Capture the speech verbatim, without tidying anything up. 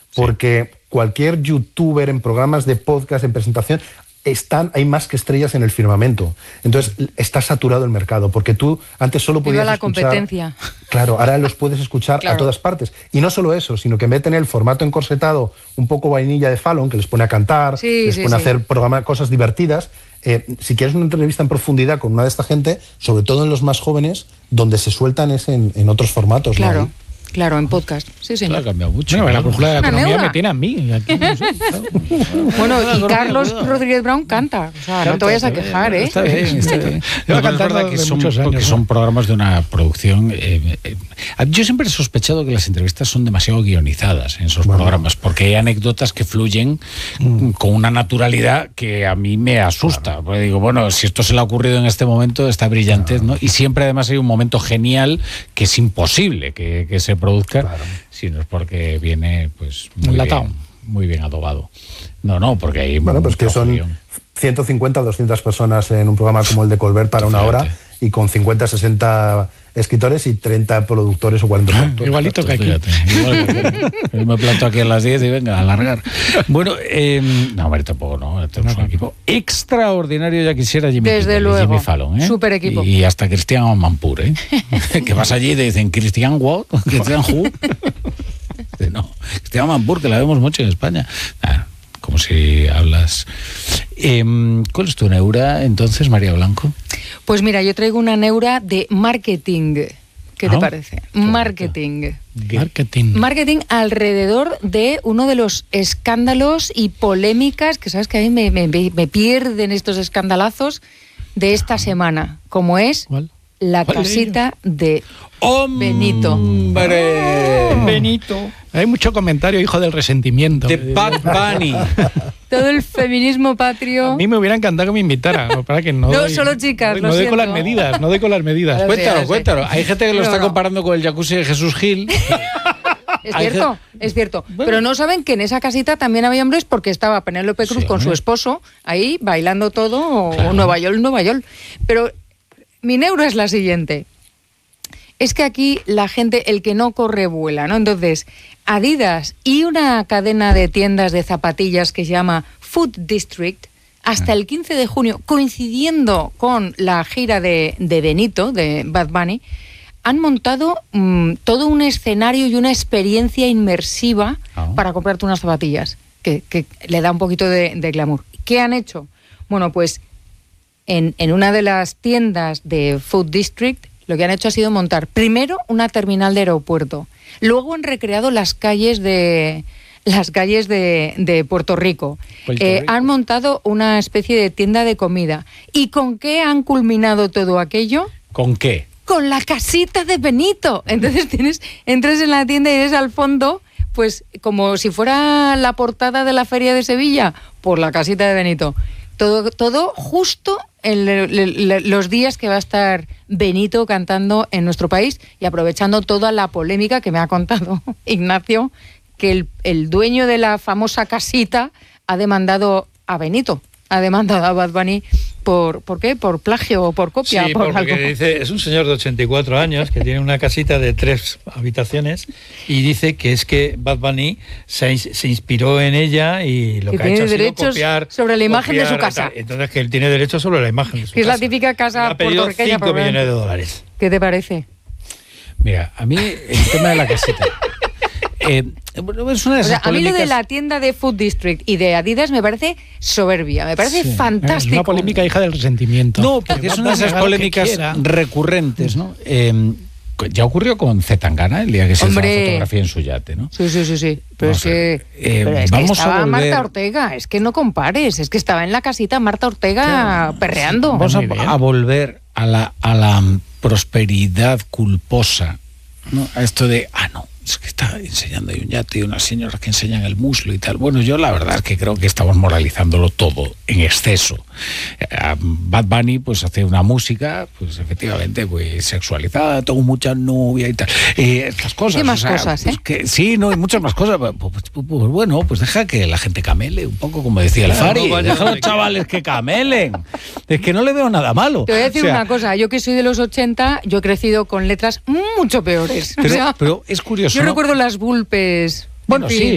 porque sí. cualquier youtuber en programas de podcast, en presentación, están, hay más que estrellas en el firmamento. Entonces está saturado el mercado, porque tú antes solo podías la escuchar... competencia. Claro, ahora los puedes escuchar claro. a todas partes. Y no solo eso, sino que en vez de tener el formato encorsetado, un poco vainilla de Fallon, que les pone a cantar, sí, les sí, pone sí. a hacer programas, cosas divertidas, eh, si quieres una entrevista en profundidad con una de esta gente, sobre todo en los más jóvenes, donde se sueltan es en, en otros formatos. Claro. ¿no? Claro, en podcast. Sí, sí. Claro, ha cambiado mucho. Bueno, la brújula de la economía neura. me tiene a mí. Aquí, no sé, claro. Bueno, y Carlos Rodríguez Brown canta. O sea, canta, no te vayas a quejar, ¿eh? Está bien, está bien. No, es verdad que son, años, porque ¿no? son programas de una producción... Eh, eh, yo siempre he sospechado que las entrevistas son demasiado guionizadas en esos bueno. programas, porque hay anécdotas que fluyen mm. con una naturalidad que a mí me asusta. Claro. Porque digo, bueno, si esto se le ha ocurrido en este momento, está brillante, claro. ¿no? Y siempre además hay un momento genial que es imposible que, que se produzca, claro. sino es porque viene pues muy bien, muy bien adobado. No, no, porque hay... Bueno, pues que son guión. ciento cincuenta, doscientas personas en un programa como el de Colbert para una hora, y con cincuenta, sesenta escritores y treinta productores o cuarenta productores. Igualito que aquí. Fíjate, igual que aquí. Yo me planto aquí a las diez y venga, a alargar. Bueno, eh, no, hombre, tampoco, ¿no? Tenemos no, un equipo extraordinario, ya quisiera Jimmy, Desde Kimmel, luego. Jimmy Fallon, ¿eh? Súper equipo. Y hasta Cristian Amanpour, ¿eh? Que vas allí y te dicen, ¿Cristian what? ¿Cristian who? No, Cristian Amanpour, que la vemos mucho en España. Ah, como si hablas... Eh, ¿Cuál es tu neura, entonces, María Blanco? Pues mira, yo traigo una neura de marketing. ¿Qué te ¿Ah? parece? Marketing. Marketing. Marketing alrededor de uno de los escándalos y polémicas que sabes que a mí me, me, me pierden estos escandalazos de esta semana, como es ¿Cuál? la ¿Cuál casita de ¡Hombre! Benito. ¡Hombre! Benito. Hay mucho comentario, hijo del resentimiento. De Bad Bunny. Todo el feminismo patrio. A mí me hubiera encantado que me invitara, no, para que no. No, doy, solo chicas, No, lo no doy con siento. las medidas, no doy con las medidas. Ahora sí, Cuéntalo, ahora sí. cuéntalo. Hay gente que lo No, está no. comparando con el jacuzzi de Jesús Gil. Es cierto, es cierto. Bueno. Pero no saben que en esa casita también había hombres porque estaba Penélope Cruz Sí, con su esposo ahí bailando todo, Claro. o Nueva York, Nueva York. Pero mi neuro es la siguiente. Es que aquí la gente, el que no corre, vuela, ¿no? Entonces, Adidas y una cadena de tiendas de zapatillas que se llama Food District, hasta el quince de junio, coincidiendo con la gira de, de Benito, de Bad Bunny, han montado mmm, todo un escenario y una experiencia inmersiva oh. para comprarte unas zapatillas, que, que le da un poquito de, de glamour. ¿Qué han hecho? Bueno, pues en, en una de las tiendas de Food District, lo que han hecho ha sido montar primero una terminal de aeropuerto, luego han recreado las calles de las calles de, de Puerto Rico, Puerto eh, Rico. Han montado una especie de tienda de comida. ¿Y con qué han culminado todo aquello? ¿Con qué? Con la casita de Benito. Entonces tienes, entras en la tienda y ves al fondo, pues como si fuera la portada de la Feria de Sevilla, por la casita de Benito. Todo, todo justo en le, le, le, los días que va a estar Benito cantando en nuestro país y aprovechando toda la polémica que me ha contado Ignacio, que el, el dueño de la famosa casita ha demandado a Benito, ha demandado a Bad Bunny por, ¿por qué? ¿Por plagio o por copia? Sí, por porque algo. dice, es un señor de ochenta y cuatro años que tiene una casita de tres habitaciones y dice que es que Bad Bunny se, se inspiró en ella y lo que que ha tiene hecho ha sido derechos copiar sobre la imagen de su copiar, casa. Entonces que él tiene derecho sobre la imagen de su Que es casa. la típica casa ha pedido puertorriqueña. cinco millones de dólares. ¿Qué te parece? Mira, a mí el tema de la casita... Eh, bueno, es una de O sea, esas a mí lo de polémicas... la tienda de Food District y de Adidas me parece soberbia, me parece Sí. fantástico. Es una polémica hija del resentimiento. No, porque es una de esas polémicas recurrentes, ¿no? Eh, ya ocurrió con Zetangana el día que se hizo Hombre. la fotografía en su yate, ¿no? Sí, sí, sí, sí. Pero Vamos es que, a ver, eh, pero es vamos que a estaba volver- Marta Ortega, es que no compares, es que estaba en la casita Marta Ortega perreando. Vamos a, Muy bien. a volver a la, a la prosperidad culposa, ¿no? A esto de, ah, no, es que está enseñando ahí un yate y unas señoras que enseñan el muslo y tal. Bueno, yo la verdad es que creo que estamos moralizándolo todo en exceso. Eh, Bad Bunny pues hace una música, pues efectivamente, pues sexualizada, tengo mucha novia y tal. Eh, estas cosas. ¿Qué más o sea, cosas, pues eh? que, sí, no, hay muchas más cosas. Pues, pues, pues, pues, bueno, pues deja que la gente camele, un poco como decía el Claro, Fari. no vaya Deja a los de- chavales que camelen. Es que no le veo nada malo. Te voy a decir O sea, una cosa, yo que soy de los ochenta, yo he crecido con letras mucho peores. O Pero, sea, pero es curioso, yo ¿no? recuerdo las Vulpes. Bueno, en fin. sí,